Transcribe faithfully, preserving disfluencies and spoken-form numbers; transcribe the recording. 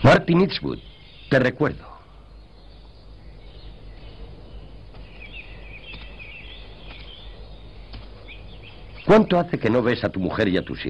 Martin Eastwood, te recuerdo. ¿Cuánto hace que no ves a tu mujer y a tus hijos?